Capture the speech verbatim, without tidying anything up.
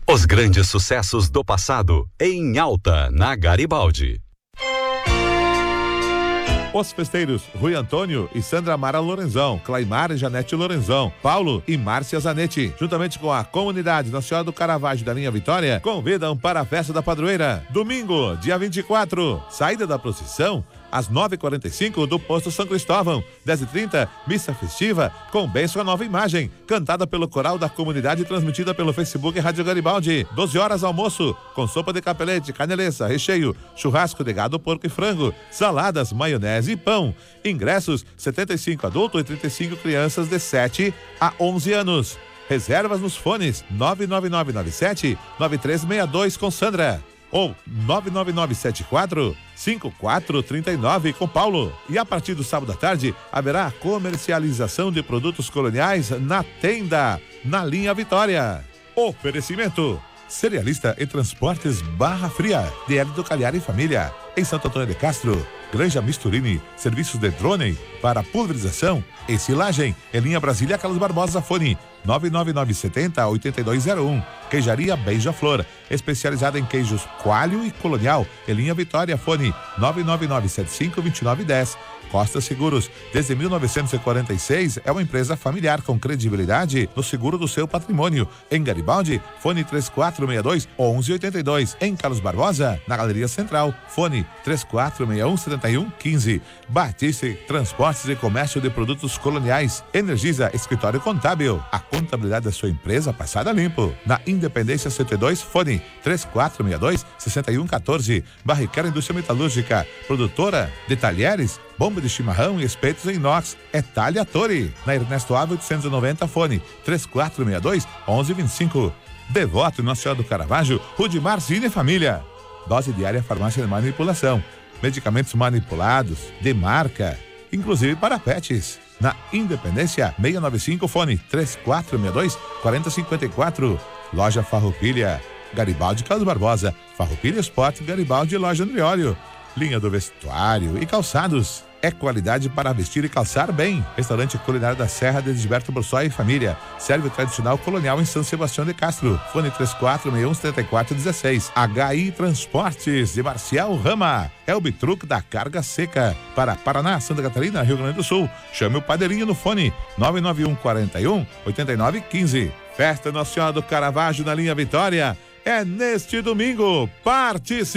Os grandes sucessos do passado, em alta, na Garibaldi. Os festeiros Rui Antônio e Sandra Mara Lorenzão, Claimar e Janete Lorenzão, Paulo e Márcia Zanetti, juntamente com a comunidade Nossa Senhora do Caravaggio da linha Vitória, convidam para a festa da padroeira. Domingo, dia vinte e quatro, saída da procissão às nove e quarenta e cinco do posto São Cristóvão, dez e trinta, missa festiva com bênção à nova imagem, cantada pelo coral da comunidade e transmitida pelo Facebook e Rádio Garibaldi. doze horas almoço, com sopa de capelete, caneleza, recheio, churrasco de gado, porco e frango, saladas, maionese e pão. Ingressos, setenta e cinco adultos e trinta e cinco crianças de sete a onze anos. Reservas nos fones nove nove nove nove sete nove três seis dois com Sandra ou nove nove nove sete quatro cinco quatro três nove com Paulo. E a partir do sábado à tarde haverá comercialização de produtos coloniais na tenda, na linha Vitória. Oferecimento: Cerealista e Transportes Barra Fria, D L do Calhar e Família, em Santo Antônio de Castro. Granja Misturini, serviços de drone para pulverização e silagem. Em linha Brasília, Carlos Barbosa, fone nove nove nove sete zero oito dois zero um. Queijaria Beija-Flor, especializada em queijos coalho e colonial. Em linha Vitória, fone nove nove nove sete cinco dois nove um zero. Costa Seguros, desde mil novecentos e quarenta e seis, é uma empresa familiar com credibilidade no seguro do seu patrimônio. Em Garibaldi, fone três quatro seis dois um um oito dois. Em Carlos Barbosa, na Galeria Central, fone três quatro seis um sete um um cinco. Batiste Transportes e Comércio de Produtos Coloniais. Energisa Escritório Contábil, a contabilidade da sua empresa passada limpo. Na Independência cento e dois, fone três quatro seis dois seis um um quatro. Barriquera Indústria Metalúrgica, produtora de talheres, bomba de chimarrão e espetos em inox. É Talha Torre. Na Ernesto Ave oitocentos e noventa, fone três quatro seis dois um um dois cinco. Devoto Nossa Senhora do Caravaggio, Rudimar Cine e Família. Dose diária Farmácia de Manipulação. Medicamentos manipulados, de marca, inclusive para pets. Na Independência seiscentos e noventa e cinco, fone três quatro seis dois quatro zero cinco quatro. Loja Farroupilha, Garibaldi Carlos Barbosa, Farroupilha Esporte, Garibaldi Loja Andrióleo. Linha do vestuário e calçados. É qualidade para vestir e calçar bem. Restaurante Culinário da Serra de Gilberto Borsoi e Família. Serve o tradicional colonial em São Sebastião de Castro. Fone três quatro seis um sete quatro um seis. H I Transportes de Marcial Rama. É o Bitruc da Carga Seca. Para Paraná, Santa Catarina, Rio Grande do Sul. Chame o Padeirinho no fone nove nove um quatro um oito nove um cinco. Festa Nossa Senhora do Caravaggio na linha Vitória. É neste domingo. Participe!